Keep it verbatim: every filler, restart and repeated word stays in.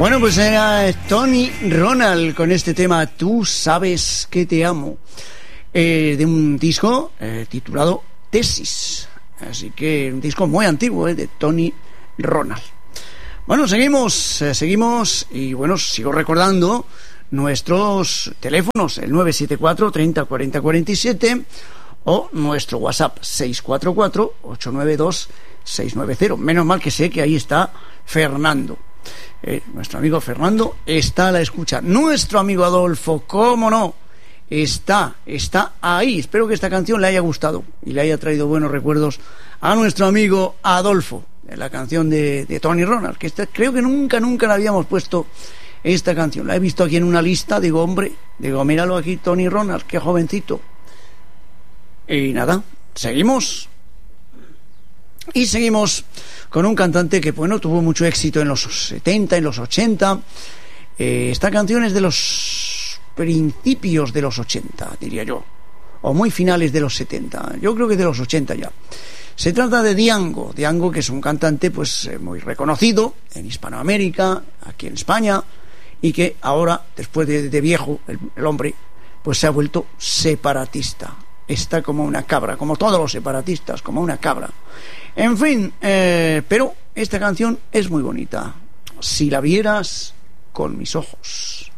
Bueno, pues era Tony Ronald con este tema Tú sabes que te amo, eh, de un disco eh, titulado Tesis. Así que un disco muy antiguo, eh, de Tony Ronald. Bueno, seguimos, eh, seguimos y bueno, sigo recordando nuestros teléfonos, el nueve siete cuatro, treinta, cuarenta, cuarenta y siete o nuestro WhatsApp seis cuatro cuatro, ocho nueve dos, seis nueve cero. Menos mal que sé que ahí está Fernando. Eh, nuestro amigo Fernando está a la escucha. Nuestro amigo Adolfo, cómo no, está, está ahí. Espero que esta canción le haya gustado y le haya traído buenos recuerdos a nuestro amigo Adolfo, de la canción de, de Tony Ronald, que esta, creo que nunca, nunca la habíamos puesto esta canción. La he visto aquí en una lista, digo, hombre, digo, míralo aquí, Tony Ronald, qué jovencito. Y nada, seguimos. Y seguimos con un cantante que, bueno, tuvo mucho éxito en los setenta, en los ochenta. Eh, esta canción es de los principios de los ochenta, diría yo, o muy finales de los setenta. Yo creo que de los ochenta ya. Se trata de Diango. Diango, que es un cantante pues eh, muy reconocido en Hispanoamérica, aquí en España, y que ahora, después de, de viejo, el, el hombre, pues se ha vuelto separatista. Está como una cabra, como todos los separatistas, como una cabra. En fin, eh, pero esta canción es muy bonita. Si la vieras con mis ojos.